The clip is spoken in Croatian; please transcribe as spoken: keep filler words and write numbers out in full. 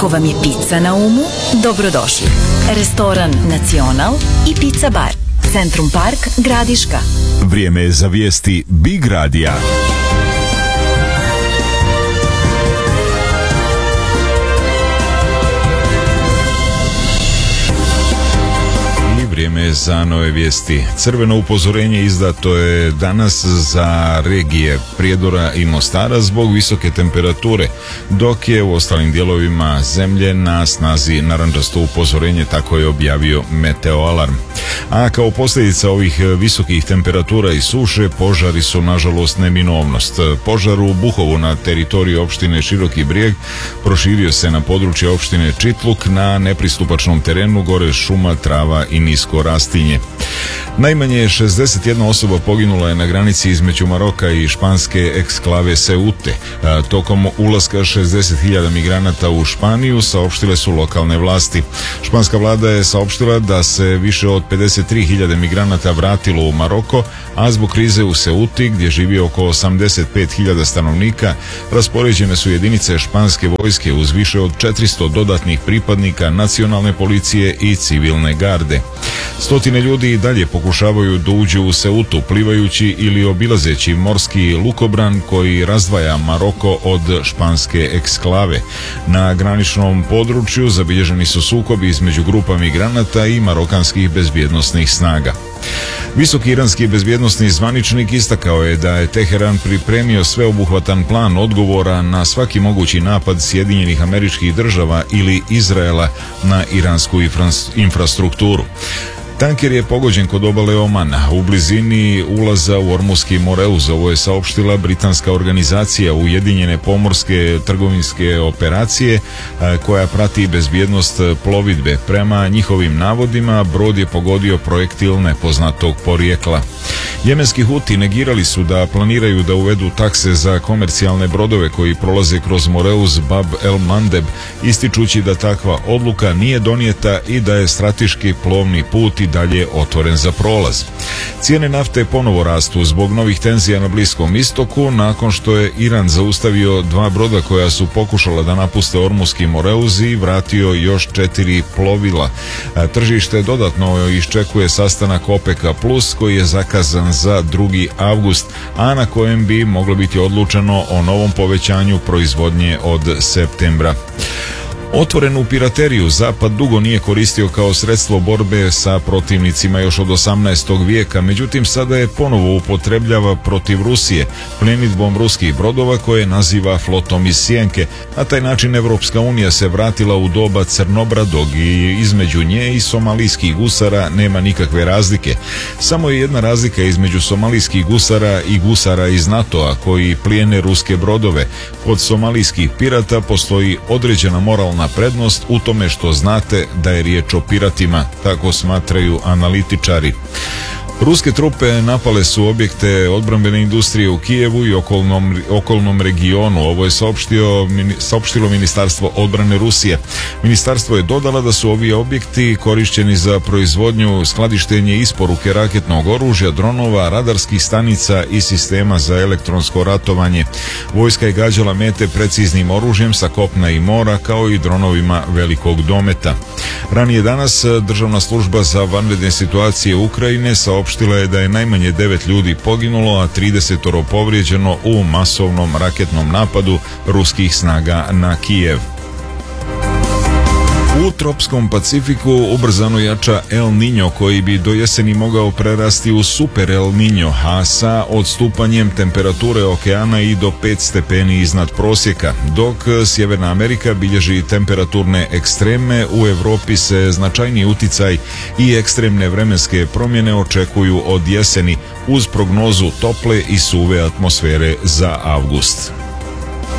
Ako vam je pizza na umu, dobrodošli. Restoran Nacional i Pizza Bar. Centrum Park, Gradiška. Vrijeme je za vijesti Big Radija. Vrijeme je za nove vijesti. Crveno upozorenje izdato je danas za regije Prijedora i Mostara zbog visoke temperature, dok je u ostalim dijelovima zemlje na snazi narandžasto upozorenje, tako je objavio Meteoalarm. A kao posljedica ovih visokih temperatura i suše, požari su nažalost neminovnost. Požar u Buhovu na teritoriji opštine Široki Brijeg proširio se na područje opštine Čitluk, na nepristupačnom terenu gore šuma, trava i nisko rastinje. Najmanje šezdeset jedna osoba poginula je na granici između Maroka i španske eksklave Seute. Tokom ulaska šezdeset hiljada migranata u Španiju saopštile su lokalne vlasti. Španska vlada je saopštila da se više od pedeset tri hiljade migranata vratilo u Maroko, a zbog krize u Seuti, gdje živi oko osamdeset pet hiljada stanovnika, raspoređene su jedinice španske vojske uz više od četiristo dodatnih pripadnika nacionalne policije i civilne garde. Stotine ljudi i dalje pokušavaju da uđu u Seutu plivajući ili obilazeći morski lukobran koji razdvaja Maroko od španske eksklave. Na graničnom području zabilježeni su sukobi između grupa migranata i marokanskih bezbjednosnih snaga. Visoki iranski bezbjednosni zvaničnik istakao je da je Teheran pripremio sveobuhvatan plan odgovora na svaki mogući napad Sjedinjenih Američkih Država ili Izraela na iransku infrastrukturu. Tanker je pogođen kod obale Omana, u blizini ulaza u Ormuski Moreuz. Ovo je saopštila britanska organizacija Ujedinjene pomorske trgovinske operacije koja prati bezbjednost plovidbe. Prema njihovim navodima, brod je pogodio projektil nepoznatog porijekla. Jemenski Huti negirali su da planiraju da uvedu takse za komercijalne brodove koji prolaze kroz Moreuz Bab el Mandeb, ističući da takva odluka nije donijeta i da je strateški plovni put i dalje otvoren za prolaz. Cijene nafte ponovo rastu zbog novih tenzija na Bliskom istoku, nakon što je Iran zaustavio dva broda koja su pokušala da napuste Ormuski Moreuz i vratio još četiri plovila. Tržište dodatno iščekuje sastanak OPEC-a plus koji je zakazan za drugi avgust, a na kojem bi moglo biti odlučeno o novom povećanju proizvodnje od septembra. Otvorenu pirateriju Zapad dugo nije koristio kao sredstvo borbe sa protivnicima još od osamnaestog vijeka, međutim sada je ponovo upotrebljava protiv Rusije, plenidbom ruskih brodova koje naziva flotom iz sjenke. Na taj način Evropska unija se vratila u doba Crnobradog i između nje i somalijskih gusara nema nikakve razlike. Samo je jedna razlika između somalijskih gusara i gusara iz NATO-a koji plijene ruske brodove. Kod somalijskih pirata postoji određena moralna prednost u tome što znate da je riječ o piratima, tako smatraju analitičari. Ruske trupe napale su objekte odbrambene industrije u Kijevu i okolnom, okolnom regionu. Ovo je saopštio, saopštilo Ministarstvo odbrane Rusije. Ministarstvo je dodala da su ovi objekti korišćeni za proizvodnju, skladištenje i isporuke raketnog oružja, dronova, radarskih stanica i sistema za elektronsko ratovanje. Vojska je gađala mete preciznim oružjem sa kopna i mora, kao i dronovima velikog dometa. Ranije danas Državna služba za vanredne situacije Ukrajine saopštila je da je najmanje devet ljudi poginulo, a tridesetoro povrijeđeno u masovnom raketnom napadu ruskih snaga na Kijev. U tropskom Pacifiku ubrzano jača El Niño koji bi do jeseni mogao prerasti u Super El Niño, a sa odstupanjem temperature okeana i do pet stepeni iznad prosjeka. Dok Sjeverna Amerika bilježi temperaturne ekstreme, u Europi se značajni uticaj i ekstremne vremenske promjene očekuju od jeseni uz prognozu tople i suve atmosfere za avgust.